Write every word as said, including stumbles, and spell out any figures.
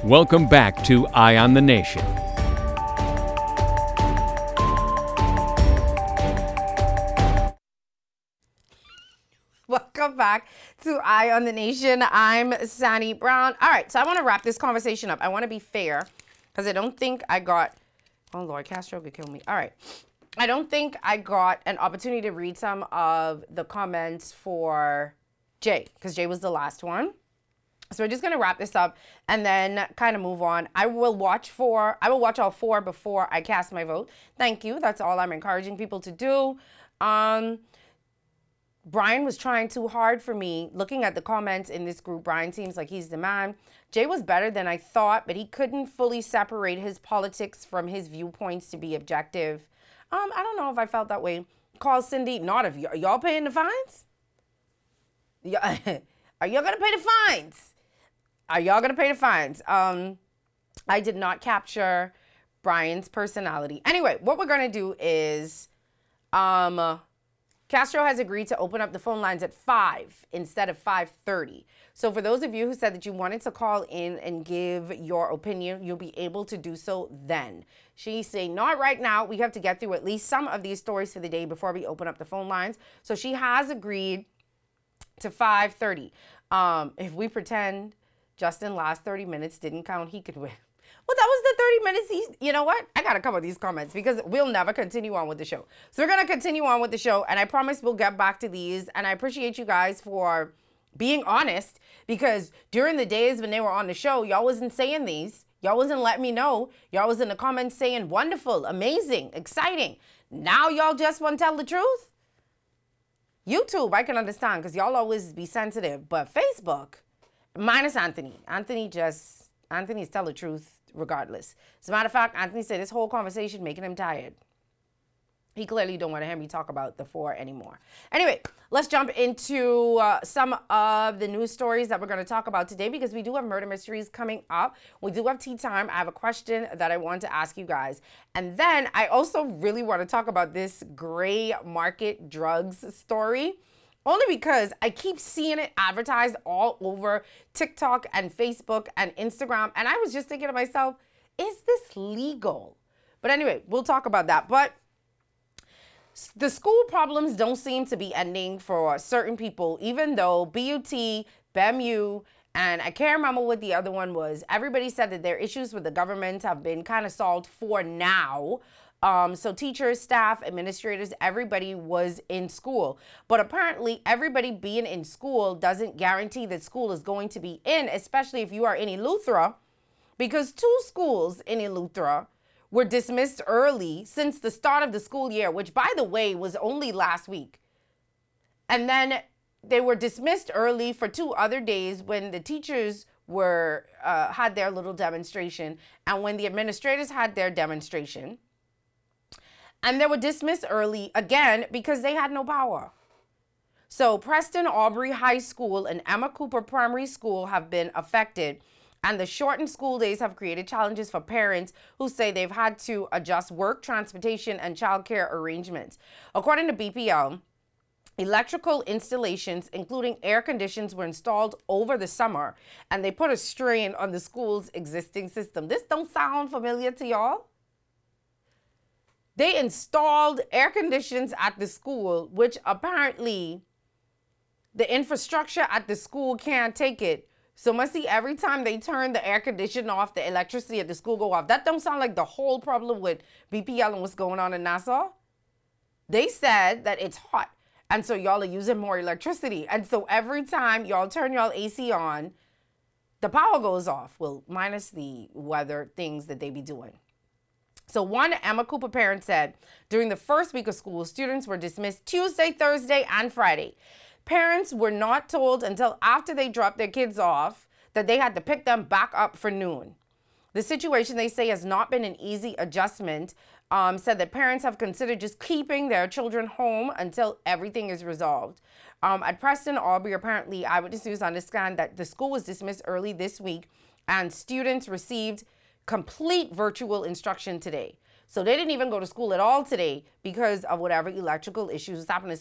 Welcome back to Eye on the Nation. Welcome back to Eye on the Nation. I'm Sandy Brown. All right, so I want to wrap this conversation up. I want to be fair because I don't think I got, oh Lord, Castro could kill me. All right. I don't think I got an opportunity to read some of the comments for Jay because Jay was the last one. So we're just going to wrap this up and then kind of move on. I will watch four. I will watch all four before I cast my vote. Thank you. That's all I'm encouraging people to do. Um, Brian was trying too hard for me. Looking at the comments in this group, Brian seems like he's the man. Jay was better than I thought, but he couldn't fully separate his politics from his viewpoints to be objective. Um, I don't know if I felt that way. Call Cindy. Not if y- are y'all paying the fines? Y- are y'all gonna pay the fines? Are y'all gonna pay the fines? Um, I did not capture Brian's personality. Anyway, what we're gonna do is, um, Castro has agreed to open up the phone lines at five instead of five thirty. So for those of you who said that you wanted to call in and give your opinion, you'll be able to do so then. She's saying, not right now. We have to get through at least some of these stories for the day before we open up the phone lines. So she has agreed to five thirty. Um, if we pretend Justin last thirty minutes didn't count, he could win. Well, that was the thirty minutes. He, you know what? I got to come with these comments because we'll never continue on with the show. So we're going to continue on with the show. And I promise we'll get back to these. And I appreciate you guys for being honest because during the days when they were on the show, y'all wasn't saying these. Y'all wasn't letting me know. Y'all was in the comments saying wonderful, amazing, exciting. Now y'all just want to tell the truth? YouTube, I can understand because y'all always be sensitive. But Facebook, minus Anthony. Anthony just, Anthony's tell the truth regardless. As a matter of fact, Anthony said this whole conversation making him tired. He clearly don't want to hear me talk about the four anymore. Anyway, let's jump into uh, some of the news stories that we're going to talk about today because we do have murder mysteries coming up. We do have tea time. I have a question that I want to ask you guys. And then I also really want to talk about this gray market drugs story. Only because I keep seeing it advertised all over TikTok and Facebook and Instagram. And I was just thinking to myself, is this legal? But anyway, we'll talk about that. But the school problems don't seem to be ending for certain people, even though B U T, B E M U, and I can't remember what the other one was. Everybody said that their issues with the government have been kind of solved for now. Um, so teachers, staff, administrators, everybody was in school. But apparently everybody being in school doesn't guarantee that school is going to be in, especially if you are in Eleuthera, because two schools in Eleuthera were dismissed early since the start of the school year, which, by the way, was only last week. And then they were dismissed early for two other days when the teachers were uh, had their little demonstration and when the administrators had their demonstration. And they were dismissed early again because they had no power. So Preston Aubrey High School and Emma Cooper Primary School have been affected. And the shortened school days have created challenges for parents who say they've had to adjust work, transportation, and childcare arrangements. According to B P L, electrical installations, including air conditions, were installed over the summer, and they put a strain on the school's existing system. This don't sound familiar to y'all? They installed air conditions at the school, which apparently the infrastructure at the school can't take it. So must see every time they turn the air conditioner off, the electricity at the school go off. That don't sound like the whole problem with B P L and what's going on in Nassau. They said that it's hot, and so y'all are using more electricity. And so every time y'all turn y'all A C on, the power goes off. Well, minus the weather things that they be doing. So one Emma Cooper parent said during the first week of school, students were dismissed Tuesday, Thursday, and Friday. Parents were not told until after they dropped their kids off that they had to pick them back up for noon. The situation, they say, has not been an easy adjustment. Um, said that parents have considered just keeping their children home until everything is resolved. Um, at Preston Aubrey, apparently, Eyewitness News understand that the school was dismissed early this week and students received complete virtual instruction today. So they didn't even go to school at all today because of whatever electrical issues was happening.